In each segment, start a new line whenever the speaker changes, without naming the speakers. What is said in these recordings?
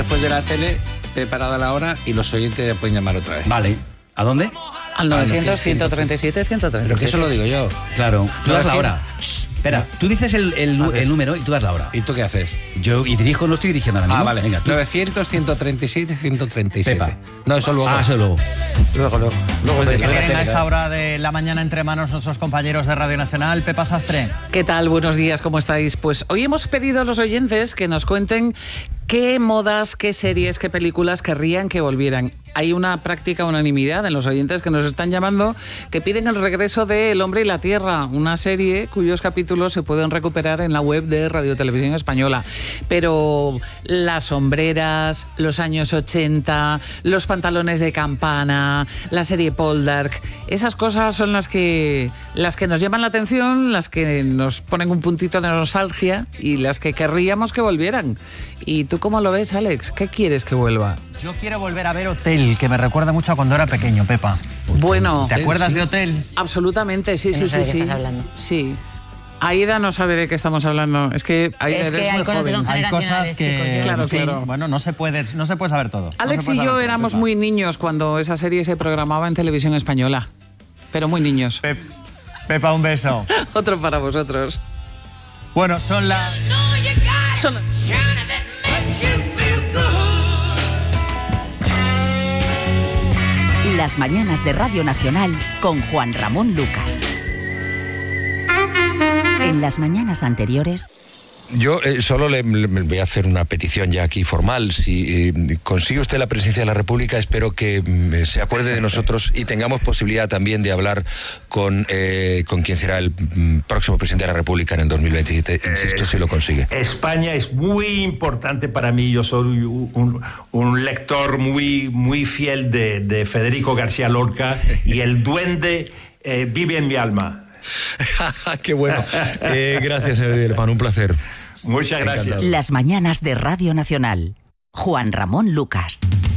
después de la tele, preparada la hora y los oyentes ya pueden llamar otra vez.
Vale. ¿A dónde?
Al 900-137-137.
Pero que eso lo digo yo.
Claro. Tú das la hora. Espera, tú dices el número y tú das la hora.
¿Y tú qué haces?
Yo dirijo, no estoy dirigiendo ahora mismo.
Vale.
Venga, tú.
900-137-137.
Pepa.
No, eso luego.
Eso luego.
Luego.
¿Qué tienen a esta hora de la mañana entre manos nuestros compañeros de Radio Nacional? Pepa Sastre.
¿Qué tal? Buenos días, ¿cómo estáis? Pues hoy hemos pedido a los oyentes que nos cuenten qué modas, qué series, qué películas querrían que volvieran. Hay una práctica unanimidad en los oyentes que nos están llamando que piden el regreso de El hombre y la tierra, una serie cuyos capítulos se pueden recuperar en la web de Radio Televisión Española. Pero las sombreras, los años 80, los pantalones de campana, la serie Poldark, esas cosas son las que nos llaman la atención, las que nos ponen un puntito de nostalgia y las que querríamos que volvieran. ¿Y tú cómo lo ves, Alex? ¿Qué quieres que vuelva?
Yo quiero volver a ver Hotel, que me recuerda mucho a cuando era pequeño, Pepa.
Bueno.
¿Te acuerdas de Hotel?
Absolutamente, sí.
No sé de qué estás hablando.
Sí. Aida no sabe de qué estamos hablando. Es que Aida
Es que
eres
hay
muy
cosas que
joven.
son
Hay cosas que,
chicos, ya.
Claro,
en fin,
claro.
bueno, no se puede saber todo.
Alex y yo éramos muy niños cuando esa serie se programaba en Televisión Española. Pero muy niños.
Pepa, un beso.
Otro para vosotros.
Bueno, son las...
Las mañanas de Radio Nacional con Juan Ramón Lucas. En las mañanas anteriores...
Yo solo le voy a hacer una petición ya aquí formal. Si consigue usted la presidencia de la República, espero que se acuerde de nosotros y tengamos posibilidad también de hablar con quien será el próximo presidente de la República en el 2027. Insisto, si lo consigue.
España es muy importante para mí. Yo soy un lector muy fiel de Federico García Lorca y el duende vive en mi alma.
¡Qué bueno! Gracias, señor Villepán, un placer.
Muchas gracias.
Las mañanas de Radio Nacional. Juan Ramón Lucas.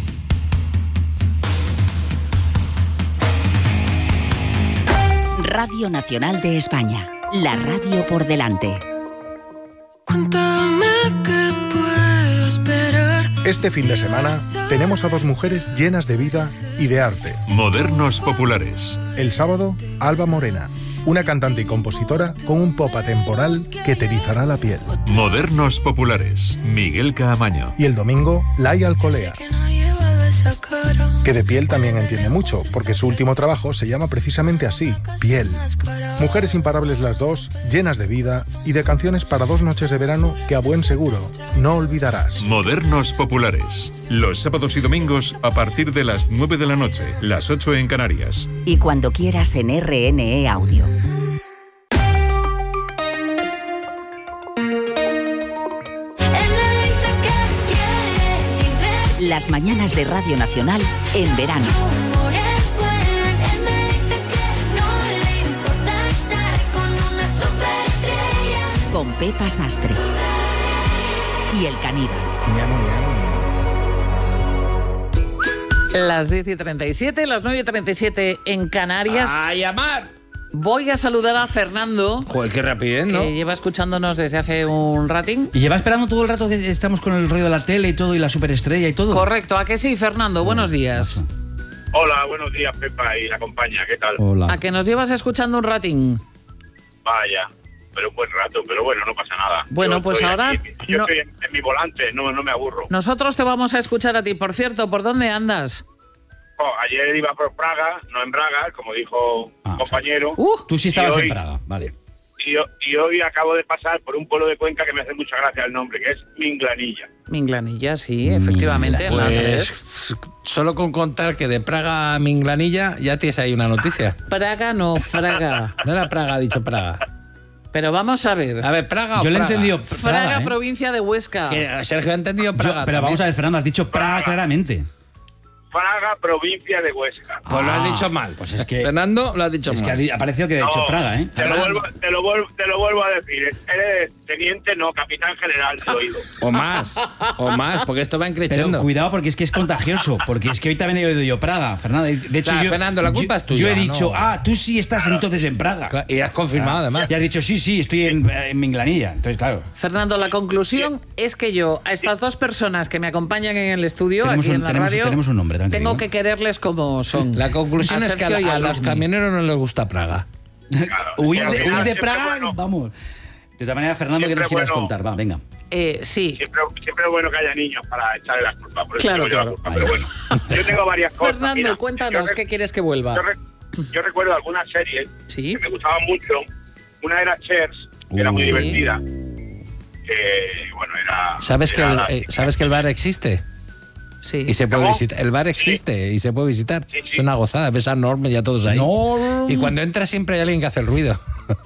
Radio Nacional de España. La radio por delante.
Cuéntame qué puedo esperar.
Este fin de semana tenemos a dos mujeres llenas de vida y de arte.
Modernos populares.
El sábado, Alba Morena, una cantante y compositora con un pop atemporal que te erizará la piel.
Modernos populares. Miguel Caamaño.
Y el domingo, Laia Alcolea, que de piel también entiende mucho, porque su último trabajo se llama precisamente así, Piel. Mujeres imparables las dos, llenas de vida y de canciones para 2 noches de verano que a buen seguro no olvidarás.
Modernos populares. Los sábados y domingos a partir de las 9 de la noche, las 8 en Canarias.
Y cuando quieras en RNE Audio. Las mañanas de Radio Nacional en verano. Con Pepa Sastre. Y el caníbal.
Las 10:37, las 9:37 en Canarias.
¡A llamar!
Voy a saludar a Fernando.
Joder, qué rapidez, ¿no?
Que lleva escuchándonos desde hace un ratín.
Y lleva esperando todo el rato que estamos con el rollo de la tele y todo, y la superestrella y todo.
Correcto, ¿a que sí, Fernando? Buenos días.
Hola, buenos días, Pepa y la compañía, ¿qué tal?
Hola.
¿A que nos llevas escuchando un ratín?
Vaya, pero un buen rato, pero bueno, no pasa nada.
Bueno,
Yo
pues
estoy
ahora...
aquí, yo estoy en mi volante, no me aburro.
Nosotros te vamos a escuchar a ti. Por cierto, ¿por dónde andas?
Ayer iba por Praga, no en Braga, como dijo un compañero.
Tú sí estabas
hoy,
en Praga, vale.
Y hoy acabo de pasar por un pueblo de Cuenca que me hace mucha gracia el nombre, que es Minglanilla.
Minglanilla, sí, efectivamente. En la
Pues solo con contar que de Praga a Minglanilla ya tienes ahí una noticia.
Praga no, Fraga.
No era Praga, ha dicho Praga.
Pero vamos a ver.
A ver, Praga o
Yo le he
Fraga.
entendido
Fraga, provincia de Huesca.
Que Sergio ha entendido Praga.
Pero vamos a ver, Fernando, has dicho Praga claramente.
Praga, provincia de Huesca.
Pues lo has dicho mal.
Pues es que...
Fernando, lo has dicho mal.
Es que ha parecido que he dicho Praga, ¿eh?
Te lo vuelvo a decir. Eres teniente, no, capitán general, te lo oído.
O más, porque esto va
Pero
increciendo.
cuidado porque es que es contagioso, porque es que hoy también he oído yo Praga, Fernando. De hecho,
Fernando, la culpa es tuya.
Yo he dicho,
¿no?
tú sí estás entonces en Praga.
Claro, y has confirmado además.
Y has dicho, sí, estoy en Minglanilla. Entonces, claro.
Fernando, la conclusión es que yo, a estas dos personas que me acompañan en el estudio, aquí en la radio,
tenemos un nombre,
tengo que quererles como son.
La conclusión es que a los
Luismi.
camioneros no les gusta Praga.
¿Huís de
Siempre
Praga?
bueno.
Vamos. De todas maneras, Fernando, ¿qué
Siempre
nos quieras
bueno.
contar? Va, venga.
Sí.
Siempre es bueno que haya niños para echarle las culpas. Por eso
Claro,
digo yo la
claro.
culpa, pero bueno. Yo tengo varias cosas.
Fernando,
Mira,
cuéntanos, ¿qué quieres que vuelva?
Yo recuerdo algunas series que me gustaban mucho. Una era Cheers, que era muy
Sí.
divertida. Bueno, era...
¿Sabes que
era
¿sabes que el bar existe?
Sí.
Y se puede
¿Cómo?
visitar. El bar existe y se puede visitar.
Sí, sí.
Es una gozada, ves a Norm y a todos ahí.
Norm.
Y cuando entras siempre hay alguien que hace el ruido.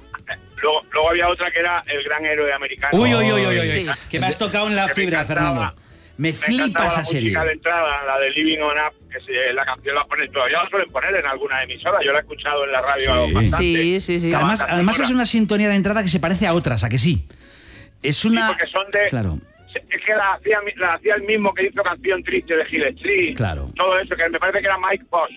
Luego había otra que era El Gran Héroe Americano.
Uy.
Sí.
Que me has tocado en la
Que me
fibra,
encantaba.
Fernando. Me
encantaba
flipa esa
la
serie.
música de entrada, la de Living on Up, que la canción la ponen todavía, la suelen poner en alguna emisora. Yo la he escuchado en la radio
Sí.
bastante.
Sí.
Que además es una sintonía de entrada que se parece a otras, ¿a que sí? Es una...
Sí, porque son de...
Claro.
Es que la hacía el mismo que hizo Canción Triste de Hill Street.
Claro.
Todo eso, que me parece que era Mike Post.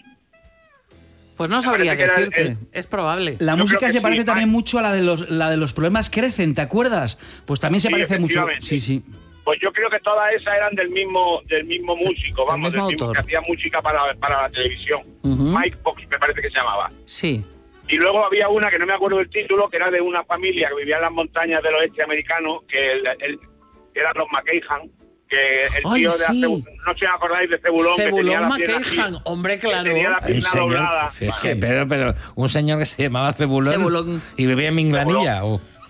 Pues no sabría
parece que era
decirte. Es probable.
La
Yo
música
creo que
se parece
sí,
también mucho a la de los problemas crecen, ¿te acuerdas? Pues también se
Sí,
parece mucho.
efectivamente.
Sí.
Pues yo creo que todas esas eran del mismo músico, vamos,
mismo
del mismo
autor.
que hacía música para la televisión.
Ujú.
Mike Fox me parece que se llamaba.
Sí.
Y luego había una que no me acuerdo del título, que era de una familia que vivía en las montañas del oeste americano, que eran los McKayhan, que el
Ay,
tío de
sí.
no sé si os acordáis de Cebulón, que tenía
Cebulón
la pierna
McKayhan,
así,
hombre,
que
claro.
tenía la
Un
pierna
señor,
doblada.
sí, pero un señor que se llamaba Cebulón,
Cebulón.
y vivía en Minglanilla.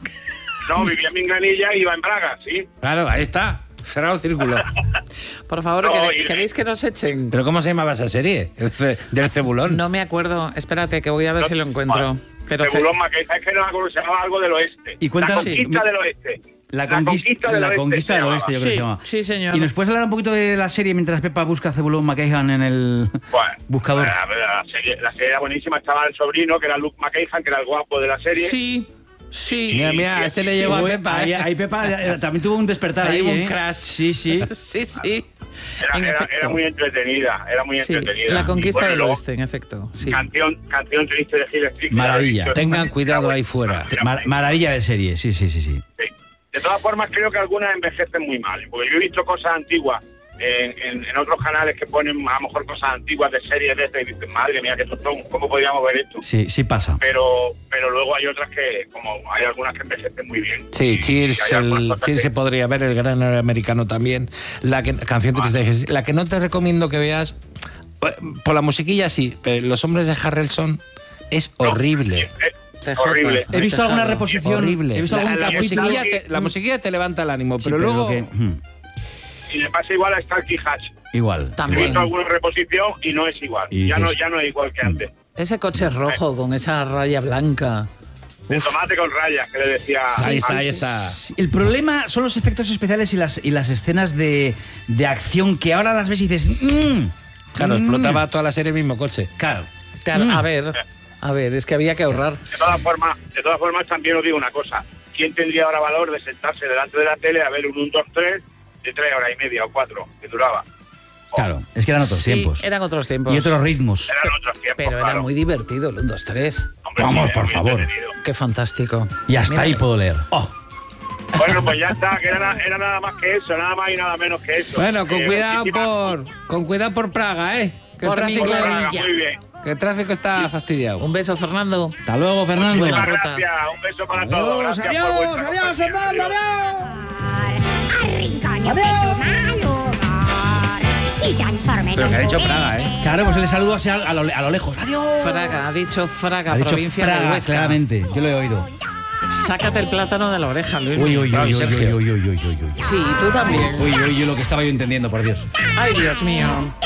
No, vivía en Minglanilla y iba en Braga, sí.
Claro, ahí está. Cerrado el círculo.
Por favor,
No,
¿queréis que nos echen?
¿Pero cómo se llamaba esa serie? Del Cebulón.
No me acuerdo. Espérate, que voy a ver si lo encuentro. Pero
Cebulón McKayhan, es que no me acuerdo, se llamaba algo del oeste.
Y cuéntanos-
La conquista
Sí.
del oeste.
La conquista del oeste, yo creo que se llama.
Sí, señor.
¿Y nos puedes hablar un poquito de la serie mientras Pepa busca a Cebulón McKayhan en el buscador?
La serie era buenísima, estaba el sobrino, que era Luke McKayhan, que era el guapo de la serie.
Sí.
Mira, ese le llevó a Pepa.
Ahí Pepa también tuvo un despertar
Ahí
ahí,
hubo un
¿eh?
crash.
Sí.
Sí. En
Era
efecto.
muy entretenida, era muy
Sí,
entretenida.
la conquista
Y bueno,
del
luego,
oeste, en efecto. Sí.
Canción triste de Hill Street.
Maravilla.
Tengan cuidado ahí fuera.
Maravilla de serie, sí.
Sí. De todas formas, creo que algunas envejecen muy mal, porque yo he visto cosas antiguas en otros canales que ponen a lo mejor cosas antiguas de series de estas y dicen, madre mía, qué tostón, ¿cómo podríamos ver esto?
Sí pasa.
Pero luego hay otras que, como hay algunas que envejecen muy bien.
Sí, Cheers,
hay algunas cosas
Cheers
que-
se podría ver, El Gran Héroe Americano también. Canción triste. La que no te recomiendo que veas, por la musiquilla sí, pero Los Hombres de Harrelson es horrible.
horrible.
He visto alguna reposición.
Horrible.
He visto algún
La
capítulo.
musiquilla te levanta el ánimo,
Sí,
pero luego...
Y le pasa igual a Starkey Hatch.
Igual.
He
También.
visto alguna reposición y no es igual.
Y
Ya
dices-
no es igual que antes.
Ese coche rojo con esa raya blanca.
El tomate con rayas, que le decía...
Ahí está,
Hatch.
ahí está.
El problema son los efectos especiales y las escenas de acción que ahora las ves y dices.
Claro, explotaba toda la serie el mismo coche.
Claro.
Claro, a ver, es que había que ahorrar.
De todas formas, también os digo una cosa. ¿Quién tendría ahora valor de sentarse delante de la tele a ver un 1, 2, 3 de 3 horas y media o 4 que duraba?
Claro, es que eran otros
Sí,
tiempos.
eran otros tiempos.
Y otros ritmos.
Eran otros tiempos,
Pero era
claro.
muy divertido el 1, 2, 3.
Hombre,
Vamos,
era
por
muy
favor.
entretenido.
Qué fantástico.
Y hasta
Mira,
ahí puedo leer. Oh.
Bueno, pues ya está, que era nada más que eso, nada más y nada menos que eso.
Bueno, con
muchísimas-
cuidado por Praga, ¿eh? Que el
Por
tráfico,
Minglanilla.
Muy bien.
que el tráfico está fastidiado.
Un beso, Fernando.
Hasta luego, Fernando.
Muchas
Ruta.
gracias, un beso para todos. Gracias por
Adiós,
vuestra
adiós,
compañía.
Fernando,
Pero que ha dicho Praga, ¿eh?
Claro, pues le saludo así a lo lejos. Adiós.
Fraga, ha dicho Fraga,
Ha dicho
provincia de
Praga,
Huesca.
claramente. Yo lo he oído.
Sácate el plátano de la oreja, Luis.
Sergio.
Uy.
Sí, tú también.
Uy, lo que estaba yo entendiendo, por Dios.
Ay, Dios mío.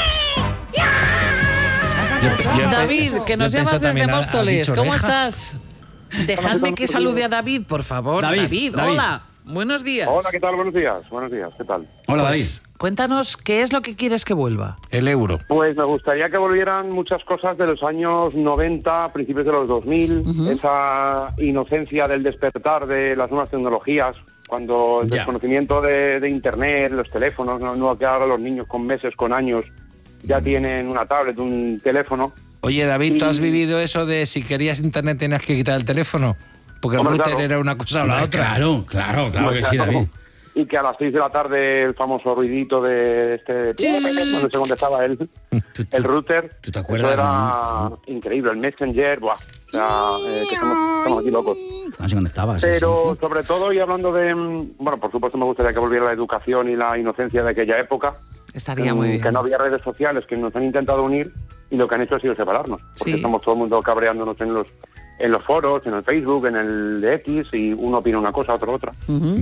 David, que nos
yo pienso
llamas desde
también, ha
Móstoles.
dicho
¿Cómo
oreja.
estás? Dejadme que salude a David, por favor.
David,
hola. Buenos días.
Hola, ¿qué tal? Buenos días, ¿qué tal?
Hola, David.
Cuéntanos, ¿qué es lo que quieres que vuelva?
El euro.
Pues me gustaría que volvieran muchas cosas de los años 90, principios de los 2000, esa inocencia del despertar de las nuevas tecnologías, cuando el desconocimiento de Internet, los teléfonos, no que ahora los niños con meses, con años, ya tienen una tablet, un teléfono.
Oye, David, ¿tú has vivido eso de si querías Internet tenías que quitar el teléfono? Porque el router era una cosa o la otra.
Claro que sí, David.
Y que a las 6 de la tarde el famoso ruidito de cuando se contestaba el router,
¿tú te acuerdas?
Eso era increíble, el Messenger, ¡buah! O sea, que estamos aquí locos.
No se conectaba.
Pero sobre todo, y hablando de... Bueno, por supuesto me gustaría que volviera la educación y la inocencia de aquella época.
Estaría muy bien.
Que no había redes sociales que nos han intentado unir y lo que han hecho ha sido separarnos. Porque estamos todo el mundo cabreándonos en los foros, en el Facebook, en el de X, y uno opina una cosa, otro otra.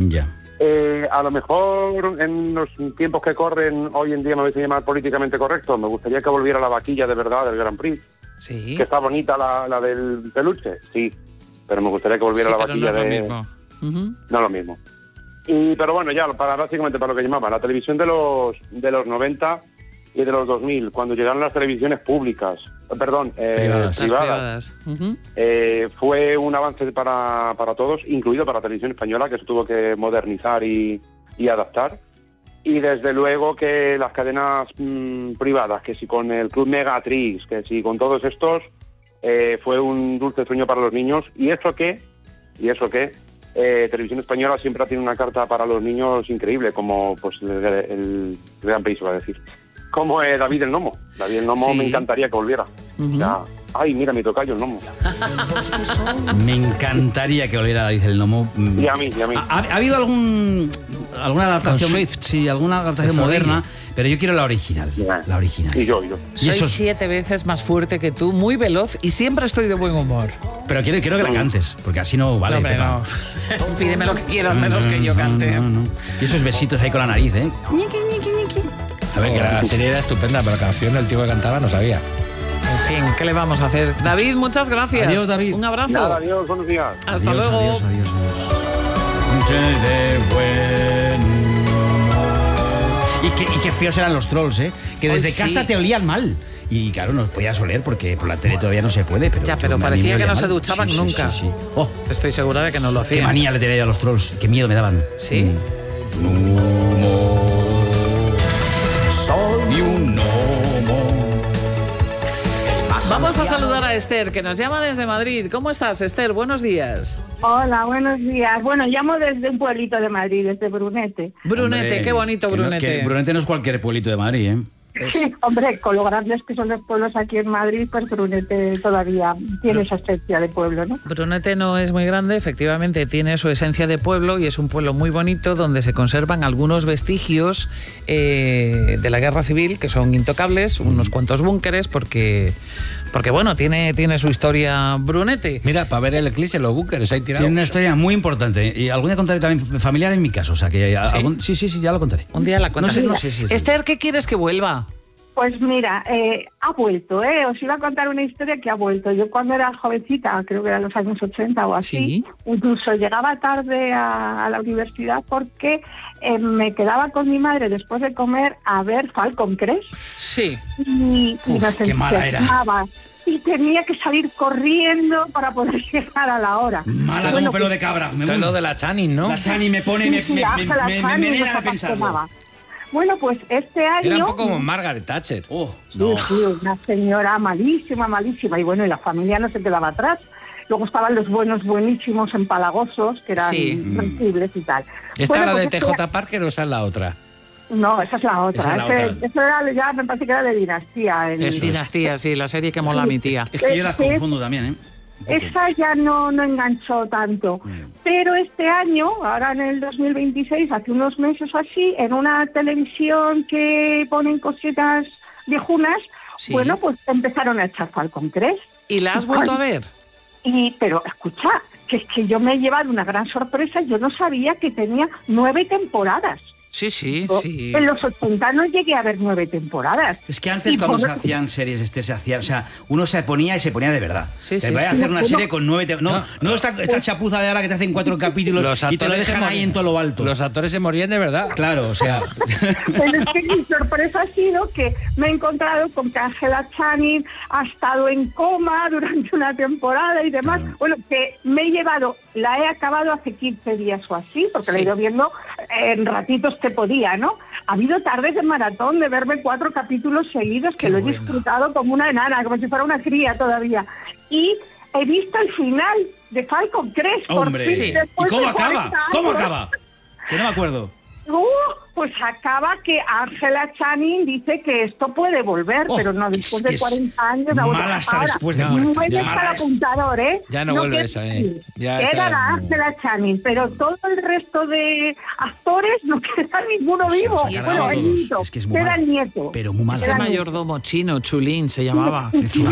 A lo mejor en los tiempos que corren hoy en día, me vais a llamar políticamente correcto, me gustaría que volviera la vaquilla de verdad del Grand Prix.
Sí.
Que está bonita la del peluche, sí, pero me gustaría que volviera la vaquilla
no
de...
Lo mismo.
No lo mismo. Pero bueno, ya, básicamente para lo que llamaba, la televisión de los 90 y de los 2000, cuando llegaron las televisiones públicas, privadas. Fue un avance para todos, incluido para la televisión española, que se tuvo que modernizar y adaptar. Y desde luego que las cadenas privadas, que si con el Club Megatrix, que si con todos estos, fue un dulce sueño para los niños. Y eso que Televisión Española siempre ha tenido una carta para los niños increíble, como pues el Gran Prix, iba a decir. Como David el Nomo. David el Nomo me encantaría que volviera. Ay, mira, mi tocayo el Nomo.
Me encantaría que volviera David el Nomo.
Y a mí.
¿Ha habido alguna adaptación? Sí, alguna adaptación moderna, pero yo quiero la original. La original.
Y yo.
Soy 7 veces más fuerte que tú, muy veloz y siempre estoy de buen humor.
Pero quiero que la cantes, porque así no vale.
No, hombre, no. Pídeme lo que quieras, menos que yo cante.
No. Y esos besitos ahí con la nariz, ¿eh?
A ver, que la serie era estupenda, pero la canción del tío que cantaba no sabía.
En fin, ¿qué le vamos a hacer? David, muchas gracias.
Adiós, David.
Un abrazo.
Nada, adiós, buenos días.
Hasta luego.
Adiós. Y qué feos eran los trolls, ¿eh? Que desde casa te olían mal. Y claro, nos podías oler porque por la tele todavía no se puede.
Pero parecía que no se duchaban nunca.
Sí. Oh,
estoy segura de que no lo hacían.
Qué manía le tenía a los trolls. Qué miedo me daban.
Sí.
Soy un gnomo.
Vamos a saludar a Esther, que nos llama desde Madrid. ¿Cómo estás, Esther? Buenos días.
Hola, buenos días. Bueno, llamo desde un pueblito de Madrid, desde Brunete.
Brunete, qué bonito Brunete.
Brunete no es cualquier pueblito de Madrid, ¿eh?
Sí, hombre, con lo grandes que son los pueblos aquí en Madrid, pues Brunete todavía tiene esa esencia de pueblo, ¿no?
Brunete no es muy grande, efectivamente tiene su esencia de pueblo y es un pueblo muy bonito donde se conservan algunos vestigios de la guerra civil que son intocables, unos cuantos búnkeres, porque bueno, tiene su historia Brunete.
Mira, para ver el eclipse, los búnkeres ahí tirados.
Tiene una historia muy importante y algún día contaré también familiar en mi caso, o sea que sí, ya lo contaré.
Un día la cuentas.
No sé.
Esther, ¿qué quieres que vuelva?
Pues mira, ha vuelto, os iba a contar una historia que ha vuelto. Yo cuando era jovencita, creo que eran los años 80 o así, incluso llegaba tarde a la universidad porque me quedaba con mi madre después de comer a ver Falcon Crest.
Sí.
Y
qué mala era.
Y tenía que salir corriendo para poder llegar a la hora.
Mala como pelo de cabra.
Lo de la Channing, ¿no?
La Channing me pone, me envenena de pensarlo.
Bueno, pues este año...
Era un poco como Margaret Thatcher.
Sí, una señora malísima. Y bueno, y la familia no se quedaba atrás. Luego estaban los buenísimos empalagosos, que eran sensibles y tal.
¿Esta
bueno,
la de
pues
TJ Parker o esa es la otra?
No, esa es la otra. Eso era ya, me parece que era de Dinastía.
Dinastía, sí, la serie que mola a mi tía.
Es que yo las confundo también, ¿eh?
Esa ya no enganchó tanto. Pero este año, ahora en el 2026, hace unos meses o así, en una televisión que ponen cositas viejunas, bueno, pues empezaron a echar Falcon Crest.
¿Y la has vuelto a ver?
Pero escucha, que es que yo me he llevado una gran sorpresa. Yo no sabía que tenía 9 temporadas.
Sí, sí, sí.
En los 80 no llegué a ver 9 temporadas.
Es que antes cuando se hacían series, o sea, uno se ponía y se ponía de verdad. Te voy a hacer una serie con 9 no esta chapuza de ahora que te hacen 4 capítulos y te lo dejan ahí en todo lo alto.
Los actores se morían de verdad.
Claro, o sea.
Pero es que mi sorpresa ha sido que me he encontrado con que Angela Channing ha estado en coma durante una temporada y demás. Bueno, que me he llevado, la he acabado hace 15 días o así, porque la he ido viendo en ratitos que podía, ¿no? Ha habido tardes de maratón de verme 4 capítulos seguidos, que lo he disfrutado como una enana, como si fuera una cría todavía. Y he visto el final de Falcon Crest.
¡Hombre! Sí. ¿Y cómo acaba? ¿Cómo acaba? Que no me acuerdo.
Pues acaba que Angela Channing dice que esto puede volver, pero no después de 40 años.
Mala hasta después de muerta.
Vuelve hasta el apuntador, ¿eh?
Ya no vuelve esa,
Era la Angela Channing, pero todo el resto de actores no queda ninguno vivo. Bueno, el nieto, queda el nieto.
Pero muy mala.
Ese mayordomo chino, Chulín, se llamaba.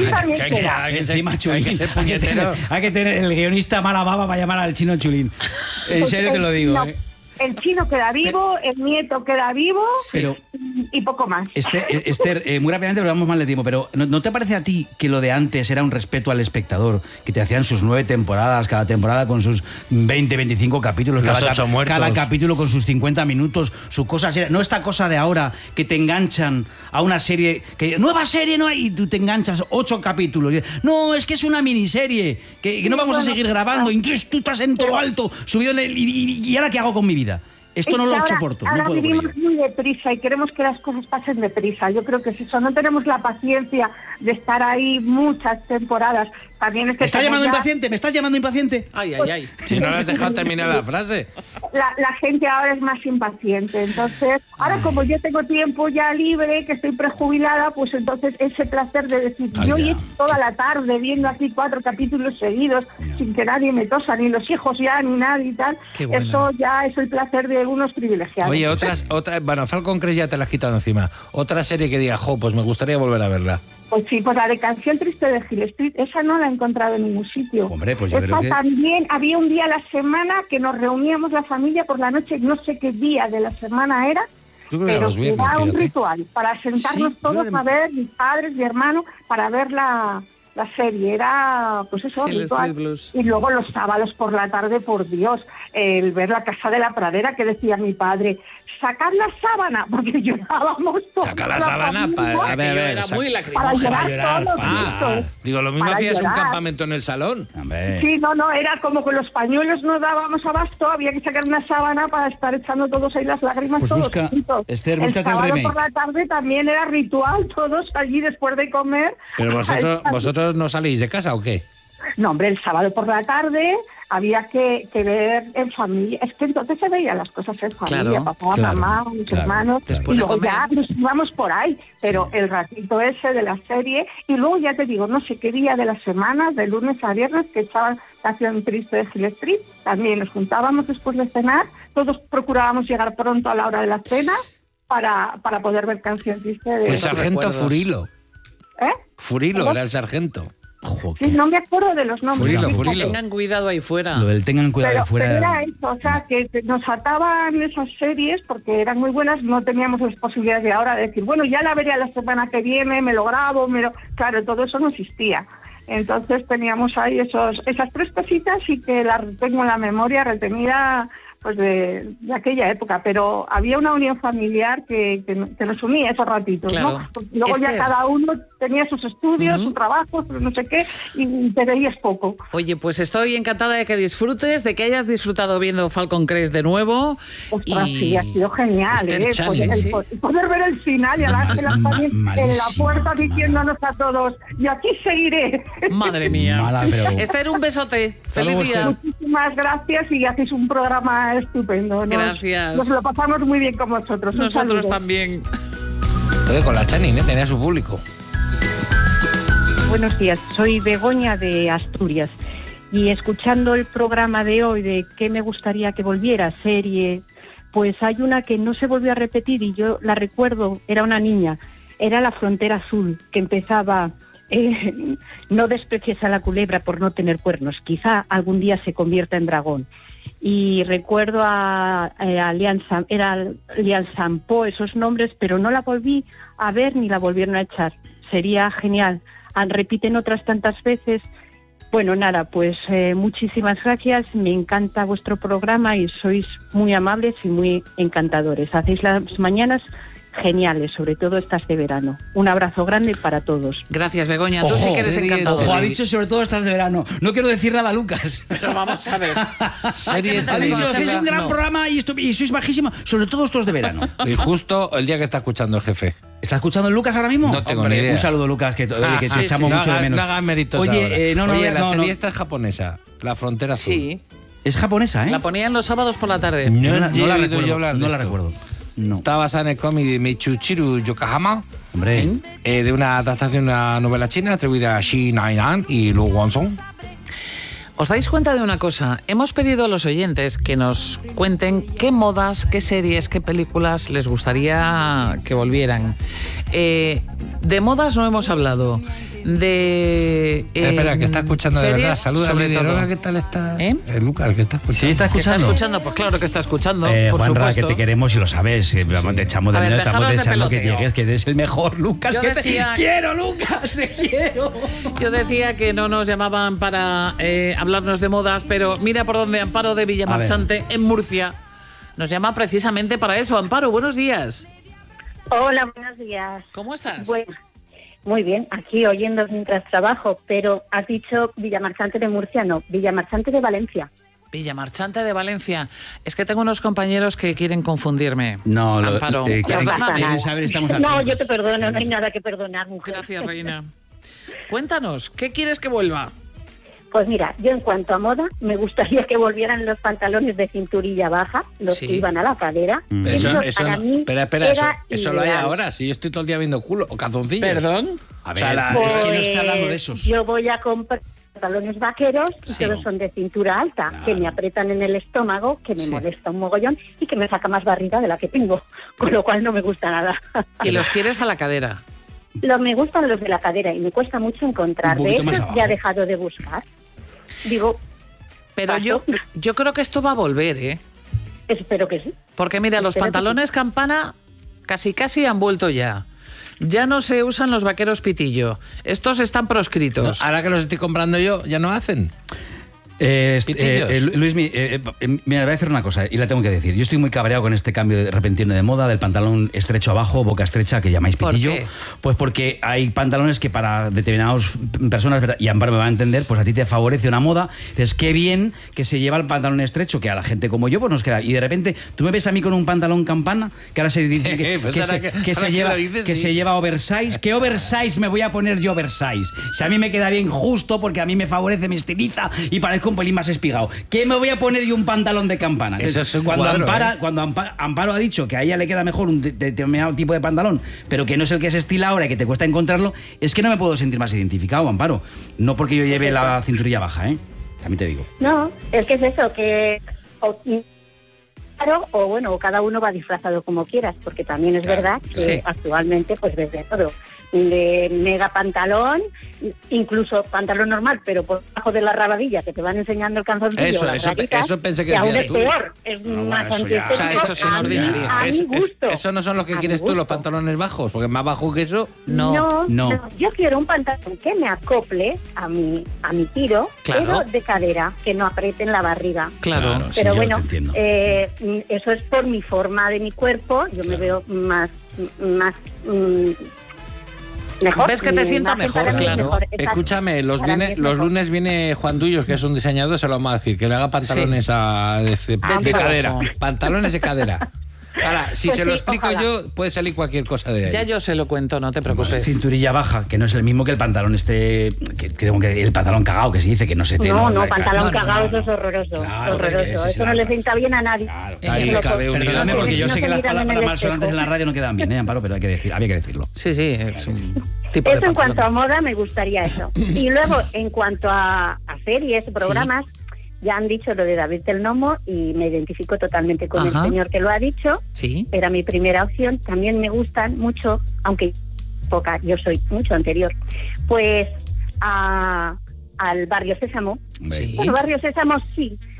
Encima Chulín. Hay que tener el guionista mala baba para llamar al chino Chulín. En serio te lo digo, ¿eh?
El chino queda vivo, el nieto queda vivo, pero, y poco más.
Esther, muy rápidamente, porque vamos mal de tiempo, pero ¿no te parece a ti que lo de antes era un respeto al espectador? Que te hacían sus 9 temporadas, cada temporada con sus 20, 25 capítulos, cada capítulo con sus 50 minutos, su cosa seria. No esta cosa de ahora que te enganchan a una serie, que nueva serie no hay, y tú te enganchas 8 capítulos. No, es que es una miniserie, que no vamos a seguir grabando, y entonces tú estás en todo lo alto, subido y ¿ahora qué hago con mi vida? Esto no lo soporto.
Ahora vivimos muy deprisa y queremos que las cosas pasen deprisa. Yo creo que es eso. No tenemos la paciencia de estar ahí muchas temporadas. También es que
¿Me estás llamando impaciente? ¿Me estás llamando impaciente?
Ay, ay, ay.
Si no le has dejado terminar la frase.
La gente ahora es más impaciente. Entonces, ahora como yo tengo tiempo ya libre, que estoy prejubilada, pues entonces ese placer de decir, yo llevo toda la tarde viendo aquí 4 capítulos seguidos sin que nadie me tosa, ni los hijos ya, ni nadie y tal. Eso ya es el placer de unos privilegiados.
Oye, bueno, Falcon Crest ya te la has quitado encima. Otra serie que diga, pues me gustaría volver a verla.
Pues sí, pues la de Canción Triste de Hill Street, esa no la he encontrado en ningún sitio.
Hombre, pues yo creo que...
También había un día a la semana que nos reuníamos la familia por la noche, no sé qué día de la semana era, pero era un ritual para sentarnos todos a ver, mis padres, mi hermano, para ver la serie. Era, pues eso, ritual. Y luego los sábados por la tarde, por Dios, el ver La Casa de la Pradera, que decía mi padre, sacad la sábana, porque llorábamos todos.
Saca la sábana para ver,
era muy lacrimosa.
Para llorar.
Digo, lo mismo hacías un campamento en el salón.
Sí, no, era como que los pañuelos no dábamos abasto, había que sacar una sábana para estar echando todos ahí las lágrimas.
Pues
todos
Esther, búscate el remake.
Por la tarde también era ritual, todos allí después de comer.
Pero vosotros no salís de casa, ¿o qué?
No, hombre, el sábado por la tarde había que ver en familia. Es que entonces se veían las cosas en familia, papá, mamá, mis hermanos.
Después
y luego ya nos íbamos por ahí. Pero el ratito ese de la serie, y luego ya te digo, no sé qué día de la semana, de lunes a viernes, que estaban Canción Triste de Hill Street, también nos juntábamos después de cenar, todos procurábamos llegar pronto a la hora de la cena para poder ver Canción Triste de...
El sargento Furilo. Furilo era el sargento.
Sí, no me acuerdo de los nombres.
Furilo.
Tengan cuidado ahí fuera.
Lo del tengan cuidado ahí fuera.
Pero era eso, o sea, que nos ataban esas series porque eran muy buenas, no teníamos las posibilidades de ahora de decir, bueno, ya la veré la semana que viene, me lo grabo, claro, todo eso no existía. Entonces teníamos ahí esas 3 cositas y que las tengo en la memoria retenida pues de aquella época, pero había una unión familiar que nos unía esos ratitos,
claro.
¿no? Luego ya cada uno tenía sus estudios, su trabajo, no sé qué, y te veías poco.
Oye, pues estoy encantada de que disfrutes, de que hayas disfrutado viendo Falcon Crest de nuevo.
Ostras, sí, ha sido genial, poder ver el final y a Ángela también en la puerta diciéndonos a todos, y aquí seguiré.
Madre mía. Esther, un besote. Feliz día.
Muchísimas gracias y hacéis un programa estupendo.
Gracias.
Nos lo pasamos muy bien con vosotros.
Nosotros también.
Con la Channing, tenía su público.
Buenos días, soy Begoña de Asturias y escuchando el programa de hoy de qué me gustaría que volviera, serie, pues hay una que no se volvió a repetir y yo la recuerdo, era una niña, era La Frontera Azul, que empezaba... no desprecies a la culebra por no tener cuernos, quizá algún día se convierta en dragón. y recuerdo a Lian Sampo, esos nombres, pero no la volví a ver ni la volvieron a echar. Sería genial. Repiten otras tantas veces. Bueno, nada, pues muchísimas gracias. Me encanta vuestro programa y sois muy amables y muy encantadores. Hacéis las mañanas geniales, sobre todo estas de verano. Un abrazo grande para todos.
Gracias, Begoña. Tú sí que eres encantador.
Ojo, ha dicho sobre todo estas de verano. No quiero decir nada, Lucas.
Pero vamos a ver.
Ha dicho, hacéis un gran programa y sois bajísimos, sobre todo estos de verano.
Y justo el día que está escuchando el jefe.
¿Está escuchando Lucas ahora mismo?
No tengo ni idea.
Un saludo, Lucas, que te echamos mucho de menos.
No hagas méritos.
Oye,
la serie esta es japonesa, La Frontera Azul.
Sí.
Es japonesa, ¿eh?
La ponían los sábados por la tarde.
No la recuerdo. No.
Está basada en el cómic de Michiru Yokohama.
Hombre.
De una adaptación de una novela china atribuida a Shi Nainan y Lu Guangzhong.
¿Os dais cuenta de una cosa? Hemos pedido a los oyentes que nos cuenten qué modas, qué series, qué películas les gustaría que volvieran. De modas no hemos hablado.
Espera, que está escuchando de verdad. Saluda a Lidia. ¿Qué tal está? Lucas, que está escuchando.
Sí, está escuchando.
¿Está escuchando? Pues claro que está escuchando.
Por Juanra, supuesto. Que te queremos y lo sabes. Te echamos de menos, estamos deseando que llegues, que eres el mejor, Lucas. ¡Quiero, Lucas! ¡Te quiero!
Yo decía que no nos llamaban para hablarnos de modas, pero mira por dónde Amparo de Villamarchante, en Murcia, nos llama precisamente para eso. Amparo, buenos días.
Hola, buenos días.
¿Cómo estás?
Bueno, muy bien, aquí oyendo mientras trabajo, pero has dicho Villamarchante de Murcia, no, Villamarchante de Valencia.
Villamarchante de Valencia. Es que tengo unos compañeros que quieren confundirme.
No,
Amparo.
¿Quieren saber? Estamos atentos.
No, yo te perdono, no hay nada que perdonar, mujer.
Gracias, reina. Cuéntanos, ¿qué quieres que vuelva?
Pues mira, yo en cuanto a moda, me gustaría que volvieran los pantalones de cinturilla baja, los que iban a la cadera.
Eso lo hay ahora. Si yo estoy todo el día viendo culo o calzoncillos.
¿Perdón?
A ver, es que no está hablando de esos.
Yo voy a comprar pantalones vaqueros y todos son de cintura alta, que me aprietan en el estómago, que me molesta un mogollón y que me saca más barriga de la que tengo, con lo cual no me gusta nada.
¿Y los quieres a la cadera?
Me gustan los de la cadera y me cuesta mucho encontrar. De hecho, ya he dejado de buscar. Digo,
pero yo creo que esto va a volver, ¿eh?
Espero que sí.
Porque mira, los pantalones campana casi han vuelto ya. Ya no se usan los vaqueros pitillo. Estos están proscritos.
No, ahora que los estoy comprando yo, ya no hacen.
Luis, me voy a decir una cosa y la tengo que decir. Yo estoy muy cabreado con este cambio repentino de moda del pantalón estrecho abajo, boca estrecha, que llamáis pitillo.
¿Por qué?
Pues porque hay pantalones que para determinadas personas, y Amparo me va a entender, pues a ti te favorece una moda. Entonces, qué bien que se lleva el pantalón estrecho, que a la gente como yo pues nos queda. Y de repente, tú me ves a mí con un pantalón campana, que ahora se dice que se lleva oversize. ¿Qué oversize me voy a poner yo oversize? Si a mí me queda bien justo, porque a mí me favorece, me estiliza y parezco un pelín más espigado. ¿Qué me voy a poner yo un pantalón de campana?
Eso es un
cuando
cuadro,
cuando Amparo ha dicho que a ella le queda mejor un determinado tipo de pantalón, pero que no es el que se estila ahora y que te cuesta encontrarlo, es que no me puedo sentir más identificado, Amparo. No porque yo lleve la cinturilla baja, ¿eh? También te digo.
No, es que es eso, que o bueno, cada uno va disfrazado como quieras, porque también es verdad que actualmente pues ves de todo. De mega pantalón, incluso pantalón normal, pero por debajo de la rabadilla que te van enseñando el calzoncillo.
Eso pensé que
aún es peor, es más antiestético.
Eso no son los que quieres tú, los pantalones bajos, porque más bajo que eso,
no. Yo quiero un pantalón que me acople a mi tiro, pero de cadera, que no apriete en la barriga.
Claro,
pero bueno, eso es por mi forma de mi cuerpo, yo me veo más mejor.
¿Ves que te sienta mejor? Claro.
Mejor,
escúchame, los lunes viene Juan Dullos, que es un diseñador, se lo vamos a decir, que le haga pantalones de cadera. Pantalones de cadera. Ahora, si pues se lo explico yo, puede salir cualquier cosa de ahí.
Ya yo se lo cuento, no te preocupes.
Cinturilla baja, que no es el mismo que el pantalón que el pantalón cagado, que se dice que no se te...
No, pantalón cagado, eso es horroroso. Claro, horroroso. Eso no le sienta bien a nadie.
Claro. Perdóname, porque yo sé que las palabras malsonantes en la radio no quedan bien, Amparo, pero había que decirlo.
Sí, es un tipo de
eso en cuanto a moda me gustaría eso. Y luego, en cuanto a series, programas... Ya han dicho lo de David del Nomo y me identifico totalmente con el señor que lo ha dicho.
Sí.
Era mi primera opción. También me gustan mucho, aunque poca, yo soy mucho anterior, pues al Barrio Sésamo.
Sí.
Bueno, Barrio Sésamo sí,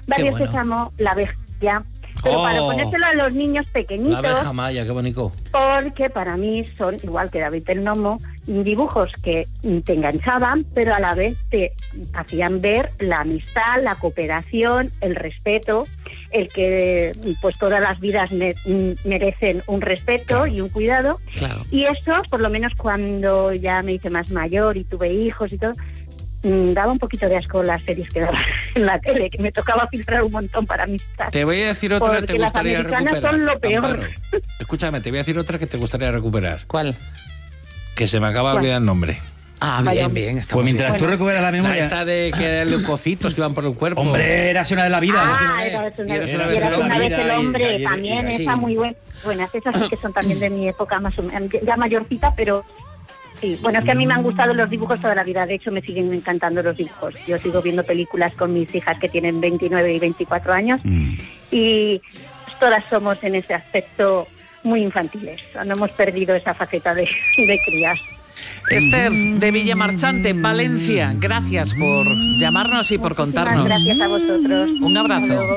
Barrio Sésamo, La Abeja Maya. Pero para ponérselo a los niños pequeñitos.
La Abeja Maya, qué bonito.
Porque para mí son, igual que David el Nomo, dibujos que te enganchaban, pero a la vez te hacían ver la amistad, la cooperación, el respeto, el que pues todas las vidas merecen un respeto y un cuidado.
Claro.
Y eso, por lo menos cuando ya me hice más mayor y tuve hijos y todo, daba un poquito de asco las series que daban en la tele, que me tocaba filtrar un montón para amistad.
Te voy a decir otra que te gustaría recuperar.
Las americanas son lo peor.
Escúchame, te voy a decir otra que te gustaría recuperar.
¿Cuál?
Que se me acaba de olvidar el nombre.
Ah, bien.
Pues mientras tú recuperas la memoria...
Esta de que eran leucocitos que iban por el cuerpo.
Hombre, era una de la vida.
Era una vez el hombre, también está muy buena. Buenas, esas sí que son también de mi época, más o menos, ya mayorcita, pero... Sí, bueno, es que a mí me han gustado los dibujos toda la vida. De hecho, me siguen encantando los dibujos. Yo sigo viendo películas con mis hijas que tienen 29 y 24 años y todas somos en ese aspecto muy infantiles. No hemos perdido esa faceta de crías.
Esther, de Villamarchante, Valencia, gracias por llamarnos y por contarnos.
Gracias a vosotros.
Un abrazo.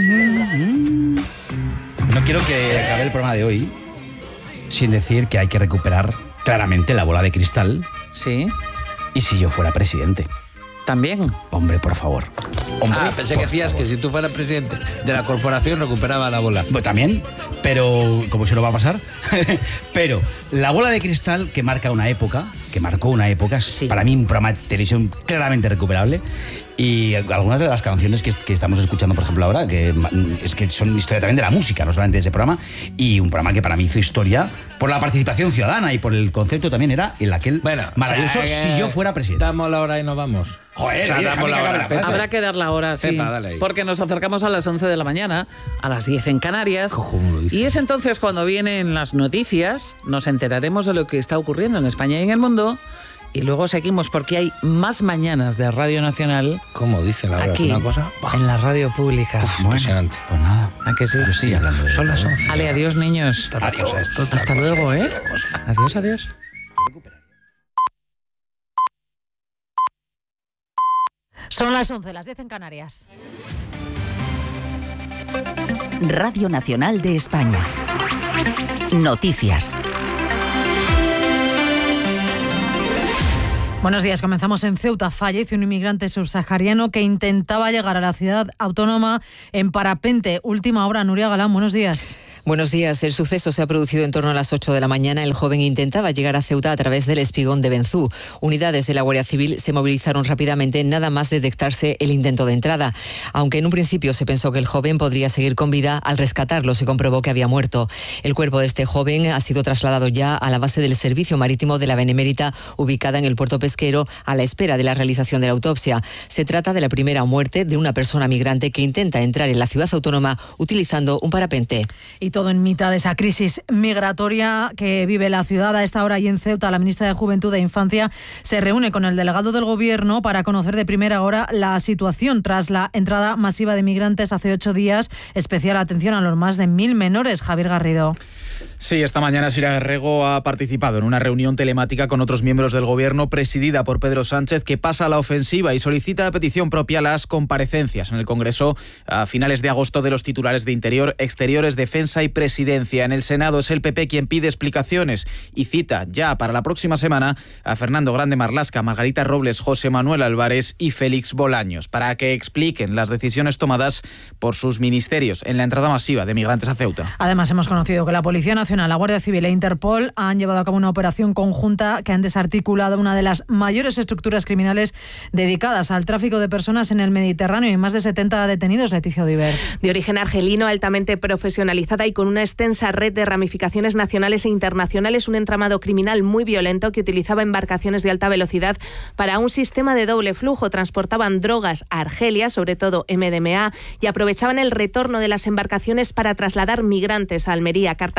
No quiero que acabe el programa de hoy sin decir que hay que recuperar claramente la bola de cristal.
Sí.
¿Y si yo fuera presidente?
¿También?
Hombre, por favor. Hombre,
pensé que decías que si tú fueras presidente de la corporación recuperaba la bola.
Pues también, pero como se lo va a pasar. Pero la bola de cristal que marcó una época, sí. Para mí un programa de televisión claramente recuperable. Y algunas de las canciones que estamos escuchando, por ejemplo, ahora, que son historia también de la música, no solamente de ese programa, y un programa que para mí hizo historia por la participación ciudadana y por el concepto también era aquel maravilloso Si yo fuera presidente.
Damos la hora y nos vamos.
Joder,
damos la hora.
Habrá que dar la hora, sí.
Pepa, dale ahí.
Porque nos acercamos a las 11 de la mañana, a las 10 en Canarias. Y es entonces cuando vienen las noticias, nos enteraremos de lo que está ocurriendo en España y en el mundo. Y luego seguimos porque hay más mañanas de Radio Nacional.
¿Cómo dice la verdad?
Aquí,
una cosa
en la radio pública.
Impresionante.
Pues nada.
¿A que sí?
Yo sigo hablando de
Son las 11.
Ale, adiós, niños.
Adiós.
Hasta luego, ¿eh? Adiós, adiós.
Son las 11, las 10 en Canarias.
Radio Nacional de España. Noticias.
Buenos días, comenzamos en Ceuta. Fallece un inmigrante subsahariano que intentaba llegar a la ciudad autónoma en parapente. Última hora, Nuria Galán, buenos días.
Buenos días. El suceso se ha producido en torno a las 8 de la mañana. El joven intentaba llegar a Ceuta a través del espigón de Benzú. Unidades de la Guardia Civil se movilizaron rápidamente nada más detectarse el intento de entrada. Aunque en un principio se pensó que el joven podría seguir con vida, al rescatarlo se comprobó que había muerto. El cuerpo de este joven ha sido trasladado ya a la base del Servicio Marítimo de la Benemérita, ubicada en el puerto pesquero, a la espera de la realización de la autopsia. Se trata de la primera muerte de una persona migrante que intenta entrar en la ciudad autónoma utilizando un parapente.
Y todo en mitad de esa crisis migratoria que vive la ciudad. A esta hora y en Ceuta, la ministra de Juventud e Infancia se reúne con el delegado del Gobierno para conocer de primera hora la situación tras la entrada masiva de migrantes hace 8 días. Especial atención a los más de 1.000 menores. Javier Garrido.
Sí, esta mañana Sira Rego ha participado en una reunión telemática con otros miembros del Gobierno presidida por Pedro Sánchez, que pasa a la ofensiva y solicita a petición propia las comparecencias en el Congreso a finales de agosto de los titulares de Interior, Exteriores, Defensa y Presidencia. En el Senado es el PP quien pide explicaciones y cita ya para la próxima semana a Fernando Grande Marlaska, Margarita Robles, José Manuel Álvarez y Félix Bolaños para que expliquen las decisiones tomadas por sus ministerios en la entrada masiva de migrantes a Ceuta.
Además, hemos conocido que la Policía Nacional, la Guardia Civil e Interpol han llevado a cabo una operación conjunta que han desarticulado una de las mayores estructuras criminales dedicadas al tráfico de personas en el Mediterráneo y más de 70 detenidos. Leticia Odiver.
De origen argelino, altamente profesionalizada y con una extensa red de ramificaciones nacionales e internacionales, un entramado criminal muy violento que utilizaba embarcaciones de alta velocidad para un sistema de doble flujo. Transportaban drogas a Argelia, sobre todo MDMA, y aprovechaban el retorno de las embarcaciones para trasladar migrantes a Almería, Cartagena, Murcia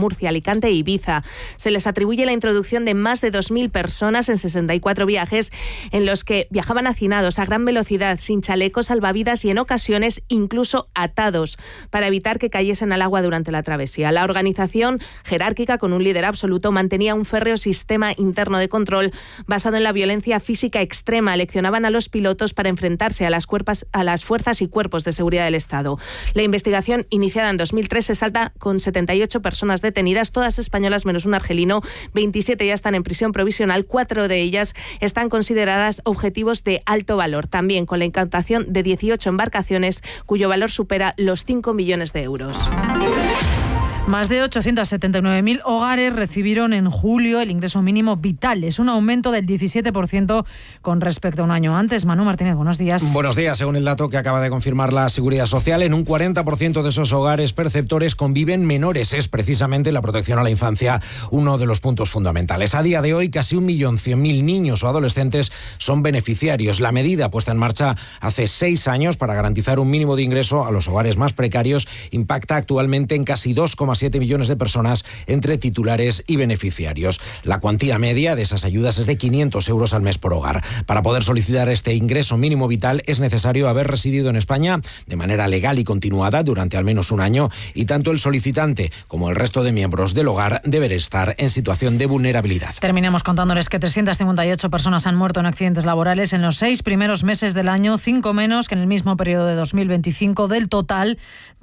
Murcia, Alicante e Ibiza. Se les atribuye la introducción de más de 2.000 personas en 64 viajes en los que viajaban hacinados a gran velocidad, sin chalecos salvavidas y en ocasiones incluso atados, para evitar que cayesen al agua durante la travesía. La organización, jerárquica con un líder absoluto, mantenía un férreo sistema interno de control basado en la violencia física extrema. Leccionaban a los pilotos para enfrentarse a las fuerzas y cuerpos de seguridad del Estado. La investigación, iniciada en 2003, se salta con 78 personas detenidas, todas españolas menos un argelino. 27 ya están en prisión provisional, 4 de ellas están consideradas objetivos de alto valor, también con la incautación de 18 embarcaciones cuyo valor supera los 5 millones de euros.
Más de 879.000 hogares recibieron en julio el ingreso mínimo vital. Es un aumento del 17% con respecto a un año antes. Manu Martínez, buenos días.
Buenos días. Según el dato que acaba de confirmar la Seguridad Social, en un 40% de esos hogares perceptores conviven menores. Es precisamente la protección a la infancia uno de los puntos fundamentales. A día de hoy, casi 1.100.000 niños o adolescentes son beneficiarios. La medida puesta en marcha hace 6 años para garantizar un mínimo de ingreso a los hogares más precarios impacta actualmente en casi 2,7 millones de personas entre titulares y beneficiarios. La cuantía media de esas ayudas es de 500 euros al mes por hogar. Para poder solicitar este ingreso mínimo vital es necesario haber residido en España de manera legal y continuada durante al menos un año, y tanto el solicitante como el resto de miembros del hogar deben estar en situación de vulnerabilidad.
Terminamos contándoles que 358 personas han muerto en accidentes laborales en los 6 primeros meses del año, 5 menos que en el mismo periodo de 2025. Del total,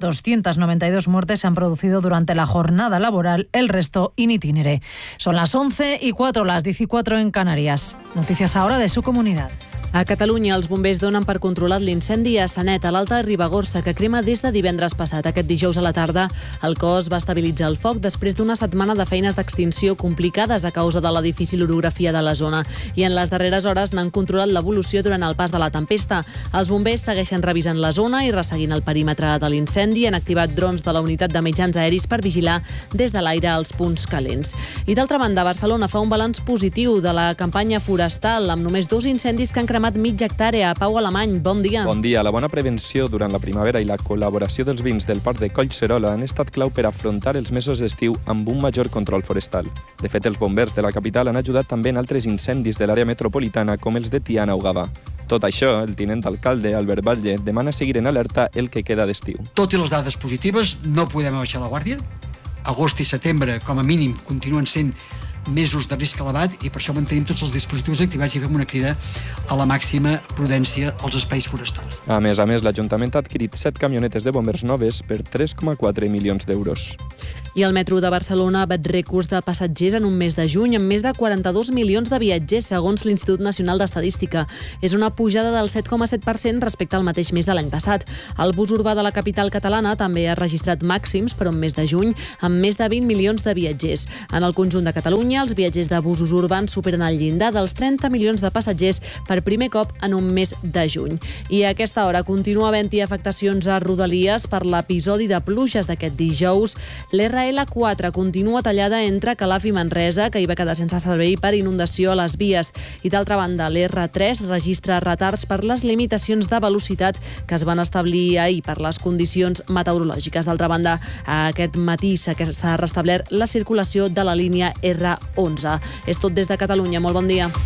292 muertes se han producido durante la jornada laboral, el resto in itinere. Son las 11:04, las 14 en Canarias. Noticias ahora de su comunidad.
A Catalunya, els bombers donen per controlat l'incendi a Sanet, a l'Alta Ribagorça, que crema des de divendres passat. Aquest dijous a la tarda, el cos va estabilitzar el foc després d'una setmana de feines d'extinció complicades a causa de la difícil orografia de la zona. I en les darreres hores n'han controlat l'evolució durant el pas de la tempesta. Els bombers segueixen revisant la zona i resseguint el perímetre de l'incendi. Han activat drons de la unitat de mitjans aeris per vigilar des de l'aire els punts calents. I d'altra banda, Barcelona fa un balanç positiu de la campanya forestal, amb només 2 incendis que han cremat mitja hectàrea. Pau Alemany, bon dia.
Bon dia. La bona prevenció durant la primavera i la col·laboració dels vins del Parc de Collserola han estat clau per afrontar els mesos d'estiu amb un major control forestal. De fet, els bombers de la capital han ajudat també en altres incendis de l'àrea metropolitana, com els de Tiana o Gavà. Tot això, el tinent d'alcalde, Albert Batlle, demana seguir en alerta el que queda d'estiu.
Tot i les dades positives, no podem abaixar la guàrdia. Agost i setembre, com a mínim, continuen sent mesos de risc elevat, i per això mantenim tots els dispositius activats i fem una crida a la màxima prudència als espais forestals.
A més, l'Ajuntament ha adquirit 7 camionetes de bombers noves per 3,4 milions d'euros.
I el metro de Barcelona bat rècords de passatgers en un mes de juny, amb més de 42 milions de viatgers, segons l'Institut Nacional d'Estadística. És una pujada del 7,7% respecte al mateix mes de l'any passat. El bus urbà de la capital catalana també ha registrat màxims per un mes de juny, amb més de 20 milions de viatgers. En el conjunt de Catalunya, els viatgers de busos urbans superen el llindar dels 30 milions de passatgers per primer cop en un mes de juny. I a aquesta hora continua havent-hi afectacions a Rodalies per l'episodi de pluges d'aquest dijous. L'RL4 continua tallada entre Calaf i Manresa, que hi va quedar sense servei per inundació a les vies. I d'altra banda, l'R3 registra retards per les limitacions de velocitat que es van establir ahir per les condicions meteorològiques. D'altra banda, aquest matí s'ha restablert la circulació de la línia R11. És tot des de Catalunya. Molt bon dia.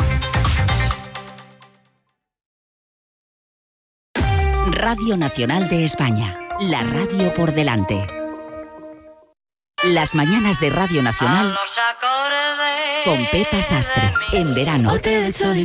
Radio Nacional de España. La radio por delante. Las mañanas de Radio Nacional con Pepa Sastre. En verano.